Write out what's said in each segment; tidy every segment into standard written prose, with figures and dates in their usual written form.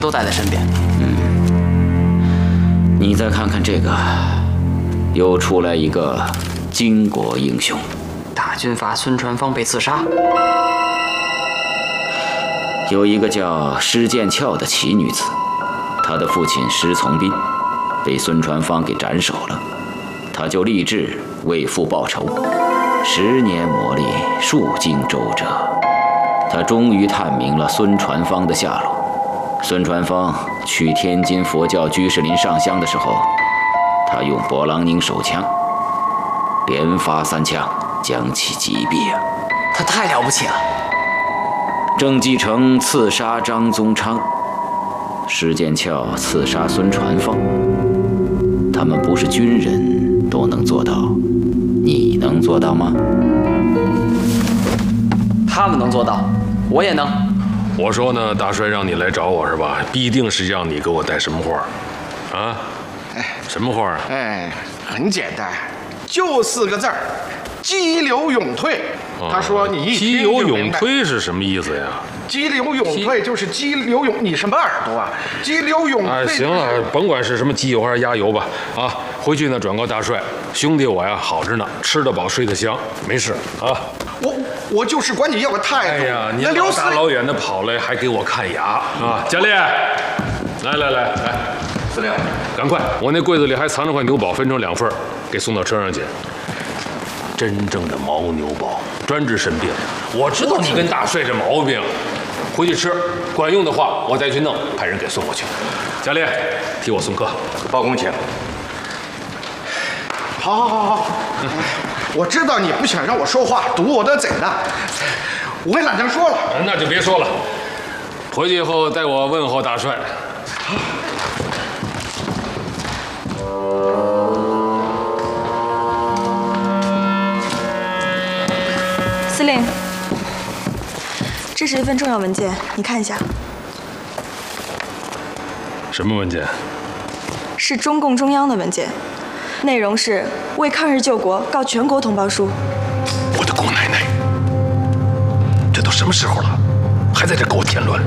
都带在身边。 你再看看这个，又出来一个巾帼英雄。 大军阀孙传芳被刺杀， 有一个叫施剑翘的奇女子，她的父亲施从斌被孙传芳给斩首了，她就立志为父报仇。10年磨砺，数经周折，她终于探明了孙传芳的下落。孙传芳去天津佛教居士林上香的时候，他用勃朗宁手枪连发3枪，将其击毙啊！ 他太了不起了。 郑继承刺杀张宗昌，施剑翘刺杀孙传芳，他们不是军人都能做到，你能做到吗？ 他们能做到，我也能。 我说呢，大帅让你来找我是吧？必定是让你给我带什么话啊？什么话啊？ 很简单，就4个字儿：激流勇退。他说你一听就明白。 激流勇退是什么意思呀？ 激流勇退就是激流勇，你什么耳朵啊？激流勇退。 行了，甭管是什么鸡油还是鸭油吧，啊，回去呢转告大帅，兄弟我呀好着呢，吃得饱睡得香，没事啊。 我就是管你要个态度。 哎呀，你老大老远的跑来还给我看牙啊！佳丽，来， 司令， 赶快，我那柜子里还藏着块牛宝，分成2份，给送到车上去。真正的牦牛宝，专治肾病。我知道你跟大帅这毛病，回去吃，管用的话我再去弄，派人给送过去。佳丽，替我送客。 报公请。 好，我知道你不想让我说话，堵我的嘴呢。我跟老张说了。 那就别说了，回去以后带我问候大帅。 司令，这是一份重要文件，你看一下。 什么文件？ 是中共中央的文件，内容是为抗日救国告全国同胞书。 我的姑奶奶，这都什么时候了，还在这给我添乱？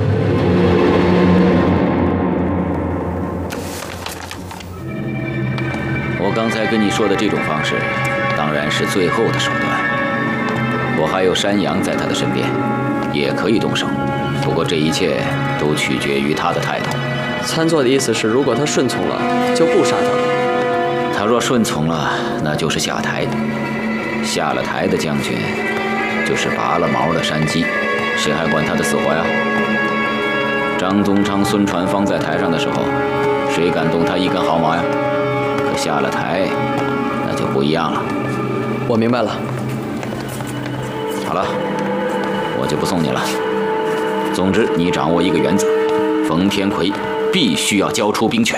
我刚才跟你说的这种方式，当然是最后的手段。我还有山羊在他的身边，也可以动手。不过这一切都取决于他的态度。 参座的意思是，如果他顺从了，就不杀他。 他若顺从了，那就是下台。下了台的将军，就是拔了毛的山鸡，谁还管他的死活呀？张宗昌、孙传芳在台上的时候，谁敢动他一根毫毛呀？可下了台，那就不一样了。 我明白了。 好了，我就不送你了。总之，你掌握一个原则：冯天奎必须要交出兵权。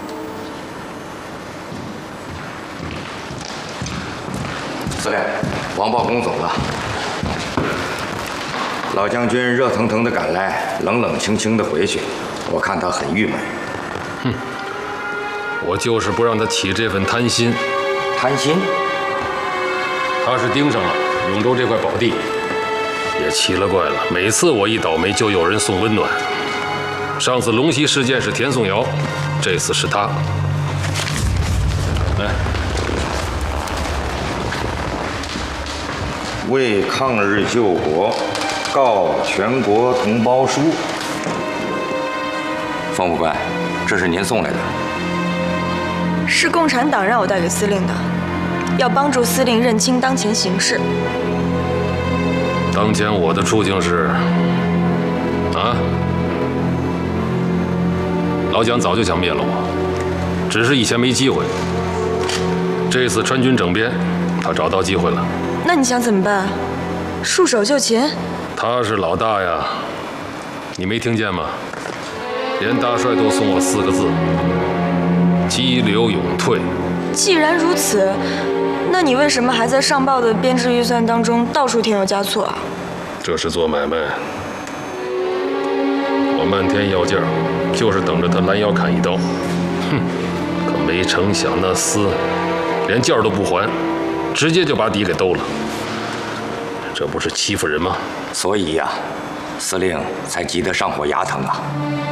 司令，王报公走了。老将军热腾腾的赶来，冷冷清清的回去，我看他很郁闷。 哼，我就是不让他起这份贪心。 贪心？ 他是盯上了永州这块宝地，也奇了怪了。每次我一倒霉，就有人送温暖。上次龙溪事件是田颂尧，这次是他。来， 为抗日救国，告全国同胞书。方副官，这是您送来的。 是共产党让我带给司令的，要帮助司令认清当前形势。 当前我的处境是，老蒋早就想灭了我，只是以前没机会。这次川军整编，他找到机会了。 那你想怎么办？束手就擒？ 他是老大呀，你没听见吗？连大帅都送我4个字：激流勇退。 既然如此，那你为什么还在上报的编制预算当中到处添油加醋啊？ 这是做买卖，我漫天要价，就是等着他拦腰砍一刀。哼，可没成想那厮连价都不还，直接就把底给兜了。这不是欺负人吗？ 所以呀，司令才急得上火牙疼啊。